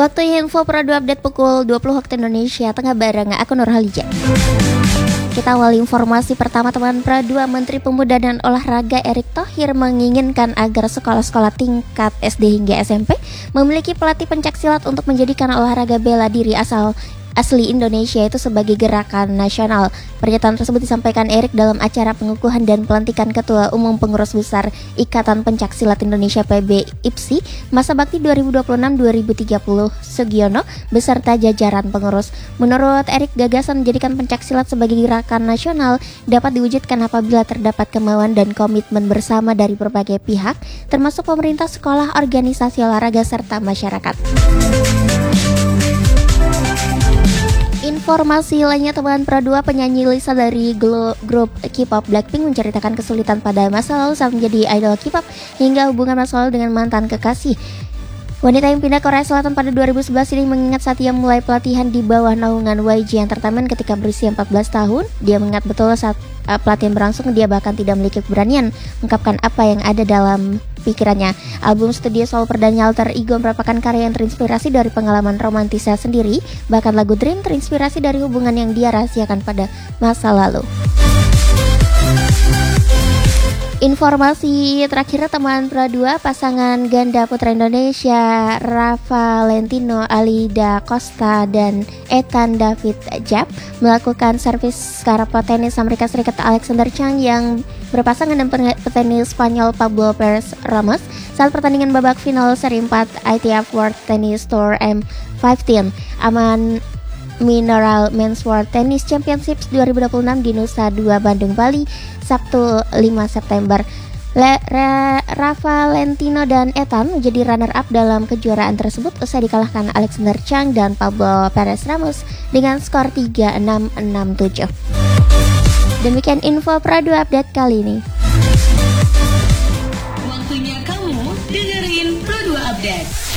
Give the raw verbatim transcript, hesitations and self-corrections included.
Waktu info Pro dua update pukul dua puluh waktu Indonesia Tengah bareng aku Nurhaliza. Kita awali informasi pertama teman Pro dua. Menteri Pemuda dan Olahraga Erick Thohir menginginkan agar sekolah-sekolah tingkat S D hingga S M P memiliki pelatih pencaksilat untuk menjadikan olahraga bela diri asal asli Indonesia itu sebagai gerakan nasional. Pernyataan tersebut disampaikan Erick dalam acara pengukuhan dan pelantikan Ketua Umum Pengurus Besar Ikatan Pencaksilat Indonesia P B I P S I masa bakti dua ribu dua puluh enam sampai dua ribu tiga puluh Sugiono beserta jajaran pengurus. Menurut Erick, gagasan menjadikan pencaksilat sebagai gerakan nasional dapat diwujudkan apabila terdapat kemauan dan komitmen bersama dari berbagai pihak, termasuk pemerintah, sekolah, organisasi olahraga serta masyarakat. Informasi lainnya teman Pro dua, penyanyi Lisa dari grup K-pop Blackpink menceritakan kesulitan pada masa lalu saat menjadi idol K-pop hingga hubungan masa lalu dengan mantan kekasih. Wanita yang pindah Korea Selatan pada dua ribu sebelas ini mengingat saat ia mulai pelatihan di bawah naungan Y G Entertainment ketika berusia empat belas tahun. Dia mengingat betul saat uh, pelatihan berlangsung dia bahkan tidak memiliki keberanian mengungkapkan apa yang ada dalam pikirannya. Album studio solo perdana Alter Ego merupakan karya yang terinspirasi dari pengalaman romantisnya sendiri. Bahkan lagu Dream terinspirasi dari hubungan yang dia rahasiakan pada masa lalu. Informasi terakhir teman Pro dua, pasangan ganda putra Indonesia Rafa Valentino Alida Costa dan Ethan David Jap melakukan servis ke petenis Amerika Serikat Alexander Chang yang berpasangan dengan petenis Spanyol Pablo Perez Ramos saat pertandingan babak final seri empat I T F World Tennis Tour M lima belas Aman Mineral Men's World Tennis Championships dua ribu dua puluh enam di Nusa Dua, Bandung, Bali, Sabtu lima September. Le, Re, Rafa Valentino dan Ethan menjadi runner-up dalam kejuaraan tersebut usai dikalahkan Alexander Chang dan Pablo Perez Ramos dengan skor tiga enam enam tujuh. Demikian info Pro dua update kali ini. Waktunya kamu dengerin Pro dua Update.